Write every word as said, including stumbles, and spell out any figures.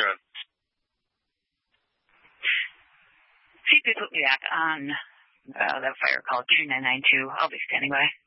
John. If you could put me back on uh, that fire call two nine nine two, I'll be standing by.